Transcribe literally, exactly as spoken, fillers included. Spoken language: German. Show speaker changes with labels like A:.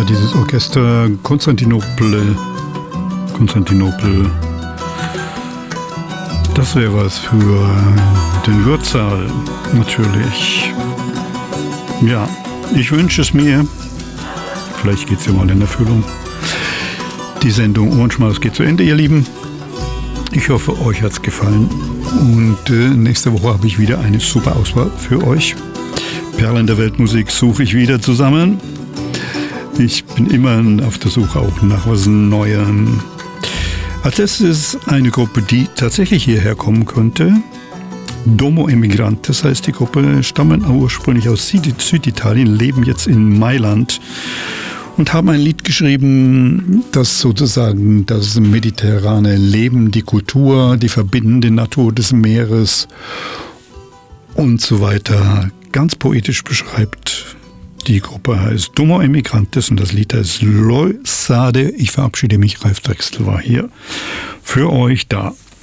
A: dieses Orchester Konstantinopel. Konstantinopel. Das wäre was für den Würzsaal, natürlich. Ja, ich wünsche es mir. Vielleicht geht es ja mal in Erfüllung. Die Sendung Ohrenschmaus geht zu Ende, ihr Lieben. Ich hoffe, euch hat es gefallen. Und äh, nächste Woche habe ich wieder eine super Auswahl für euch. Perlen der Weltmusik suche ich wieder zusammen. Ich bin immer auf der Suche auch nach was Neuem. Als letztes eine Gruppe, die tatsächlich hierher kommen könnte. Domo Emigrantes heißt die Gruppe, stammen ursprünglich aus Süditalien, leben jetzt in Mailand und haben ein Lied geschrieben, das sozusagen das mediterrane Leben, die Kultur, die verbindende Natur des Meeres und so weiter ganz poetisch beschreibt. Die Gruppe heißt Domo Emigrantes und das Lied heißt Loi Sade. Ich verabschiede mich, Ralf Drechsel war hier für euch da.